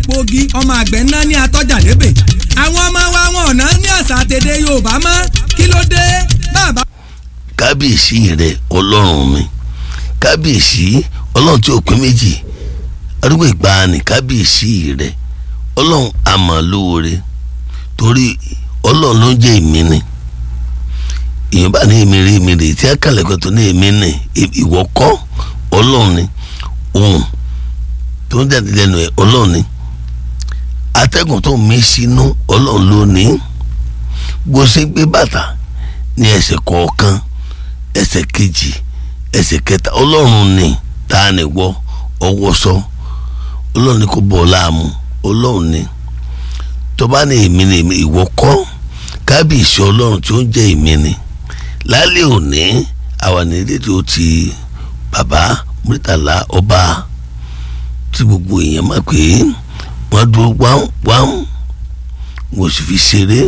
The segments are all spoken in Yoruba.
egbòogi ọmọ àgbẹ̀ ńlá ní atọ́jà lébè àwọn ọmọ wa wọn ọ̀nà ní àṣà àtẹ̀dẹ Yorùbá mọ́ kí ló dé bàbá. kábíyèsí rẹ ọlọ́run mi kábíyèsí ọlọ́run tí ò pín méjì arúgbó ìgbàanì kábíyèsí rẹ ọlọ́run àmàlóore torí ọlọ́run ló ń jẹ́ èmi ni èèyàn bá ní èmèrè tí a kàlẹ̀ kan tó ní èmi ni ìwọ kọ́ ọlọ́run ni ohun tó ń jáde lẹ́nu ẹ̀ ọlọ́run ni atẹ́gùn tó ń mí sínú ọlọ́run ló ní bó ṣe gbé bàtà ní ẹsẹ̀ kọ̀ọ̀kan ẹsẹ̀ kejì ẹsẹ̀ kẹta ọlọ́run ni tá a ní wọ ọwọ́ sọ ọlọ́run ni kò bọ̀ láàmú ọlọ́run ni tó bá ní èmi ni ìwọ kọ́ kábíyèsí ọlọ́run tí ó ń jẹ́ èmi ni lálẹ́ òní àwa ní rédíò ti bàbá Murtala ọba tí gbogbo èèyàn mọ̀ pé wọ́n dúró wáhùn wọ́n sì fi ṣeré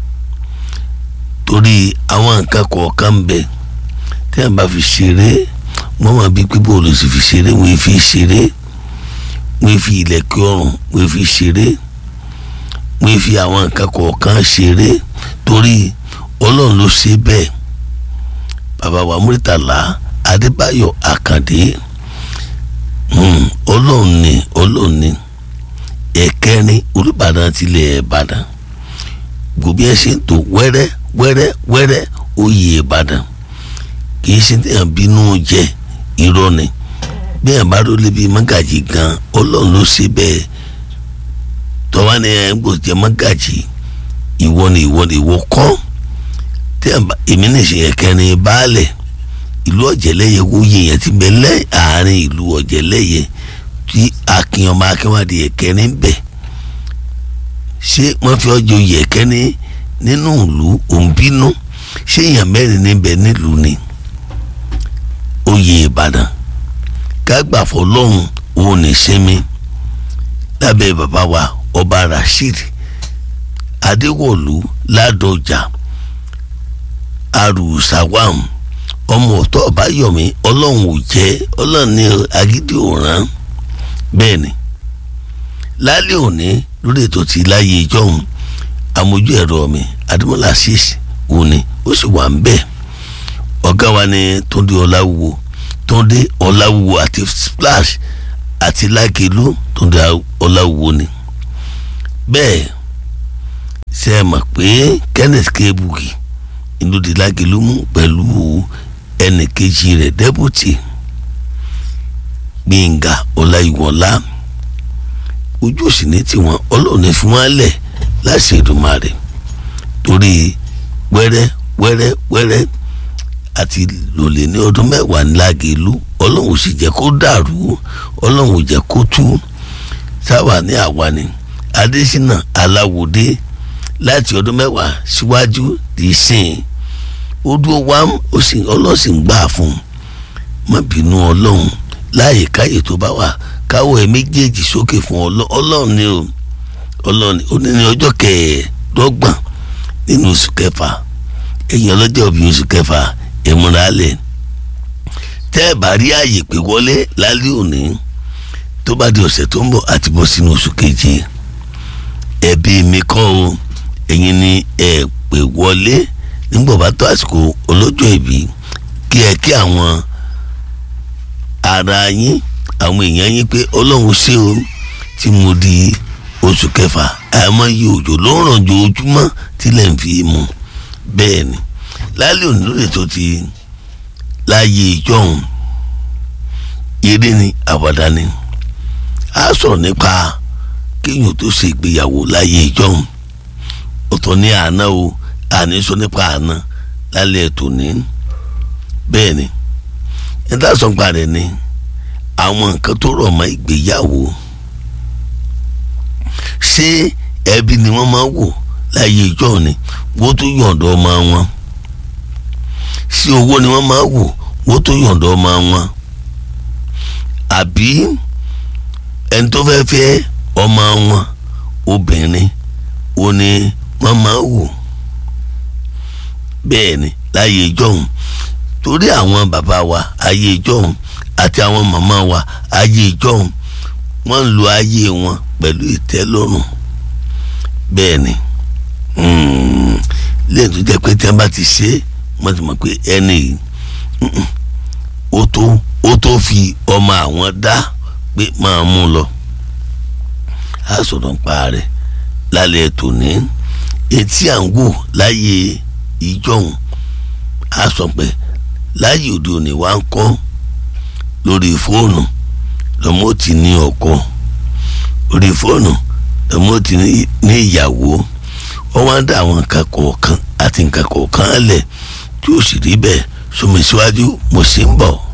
torí àwọn nǹkan kọ̀ọ̀kan ń bẹ tí wọ́n bá fi ṣeré wọ́n máa bí pípọ̀ ló sì fi ṣeré wọ́n fi ṣeré wọ́n fi ilẹ̀kẹ̀ ọrùn wọ́n fi ṣeré wọ́n fi àwọn nǹkan kọ̀ọ̀kan ṣeré torí ọlọ́run ló ṣe bẹ́ẹ̀ bàbá wa Murtala Adébáyọ̀ Àkàndé ọlọ́run ni ẹ̀kẹrin Olúbàdàn tilẹ̀ Ìbàdàn gbòbí ẹ ṣe ń tò wẹ́rẹ́ oyè Ìbàdàn kì í ṣe téèyàn bínú jẹ irọ́ ni bí ẹ̀ bá rólé bíi mọ́gàjì gan ọlọ́run ló ṣe bẹ́ẹ̀ tọ́wá ni ẹ̀ ń gbò jẹ́ mọ́gàjì ìwọ kọ́ èmi ní ṣe ẹ̀kẹrin baálẹ̀ ìlú Ọ̀jẹ̀lẹ́yẹ wóye yẹn ti bẹ lẹ́ àárín ìlú Ọ̀jẹ̀lẹ́yẹ tí akin ọmọ akínwádìí ẹ̀kẹrin bẹ̀ ṣé wọ́n fi ọjọ́ oyè ẹ̀kẹrin nínú ìlú òǹbínú ṣé èèyàn mẹ́rin níbẹ̀ nílùú ni oyè Ìbàdàn kágbàfọ́ lọ́hùn òun ní sinmi lábẹ́ bàbá wa ọba Rasheed Adéwọ̀lú Ládọjà Arùsàwàm ọmọ ọ̀tọ̀ Ọbáyọ̀mí ọlọ́run ò jẹ́ ọlọ́run ní agídí òràn bẹ́ẹ̀ ni lálẹ́ òní lórí ètò tí láyé ìjọ́hun amójú ẹ̀rọ mi Adémọ́lá Azeez òní ó sì wà ń bẹ̀ ọ̀gá wa ní Túndé Ọláwúwo àti Splash àti Lágẹ̀lú Túndé Ọláwúwo ni bẹ́ẹ̀ ṣe é mọ̀ pé Kenneth Kebuki inú di Lágẹ̀lú mú pẹ̀lú ẹnì kejì rẹ̀ dẹ́bùtì Gbénga Ọláyíwọlá ojú òsì ní tiwọn ọlọ́ọ̀ni fún wọn lẹ̀ láṣẹ Èdùmàrè torí wẹ́rẹ́ àti lòlẹ̀ ní ọdún mẹ́wàá ní Lágẹ̀lú ọlọ́run sì jẹ́ kó dàrú ọlọ́run jẹ́ kó tú sáwà ní àwa ni Adésínà Aláwòdé láti ọdún mẹ́wàá síwájú di sìn ó dúró wá ọlọ́sìn gbà fún un má bínú ọlọ́run láàyè káyè tó bá wà káwọ́ ẹ méjèèjì sókè fún ọlọ́run ni ó ní ní ọjọ́ kẹẹ̀ẹ́dọ́gbọ̀n nínú oṣù kẹfà ẹ̀yìn ọlọ́jọ́ bíi oṣù kẹfà ẹ̀múralẹ̀ tẹ́ ẹ̀ bá rí àyè pé wọlé lálẹ́ òní tó bá di ọ̀sẹ̀ tó ń bọ̀ àti bọ́ sínú oṣù keje ẹ̀bí mi kọ́ o ẹ̀yin ni ẹ̀ pè wọlé nígbà bá tó àsìkò ọlọ́jọ́ ìbí kí àwọn ara yín àwọn èèyàn yín pé ọlọ́run ṣé o tí mo di oṣù kẹfà àmọ́ yìí òjò ló ń ràn jòjúmọ́ tílẹ̀ ń fi mu bẹ́ẹ̀ ni lálẹ́ òní lórí tó ti láyé ìjọ́hun eré ni àwàdà ni a sọ̀rọ̀ nípa kéèyàn tó ṣe ìgbéyàwó láyé ìjọ́hun ọ̀tọ̀ ní àná o àní sọ nípa àná lálẹ́ ètò ní bẹ́ẹ̀ ni ìdásọ̀gbà rẹ̀ ni àwọn nǹkan tó rọ̀ mọ́ ìgbéyàwó ṣé ẹbí ni wọ́n máa wò láyé ìjọ́ ni wọ́n tó yọ̀ǹda ọmọ wọn ṣé owó ni wọ́n máa wò wọ́n tó yọ̀ǹda ọmọ wọn àbí ẹni tó fẹ́ fẹ́ ọmọ wọn obìnrin ó ní wọ́n máa wò bẹ́ẹ̀ ni láyé ìjọ́hun torí àwọn bàbá wa ayé ìjọ́hun àti àwọn màmá wa ayé ìjọ́hun wọ́n ń lo ayé wọn pẹ̀lú ìtẹ́lọ́rùn bẹ́ẹ̀ ni lẹ́yìn tó jẹ́ pé tí wọ́n bá ti ṣe é wọ́n ti mọ̀ pé ẹni yìí ó tó fi ọmọ àwọn dá pé máa mú lọ á sọ̀rọ̀ nípa rẹ̀ lálẹ́ tòní etí à ń wò láyé ìjọ́hun á sọ pé láyé òde òní wá ń kọ́ lórí fóònù lọ́mọ ti ní ọkọ lórí fóònù lọ́mọ ti ní ìyàwó wọ́n wá ń dá àwọn nǹkan kọ̀ọ̀kan àti nǹkan kọ̀ọ̀kan lẹ̀ tí ó sì rí bẹ́ẹ̀ sọmi síwájú mo sì ń bọ̀.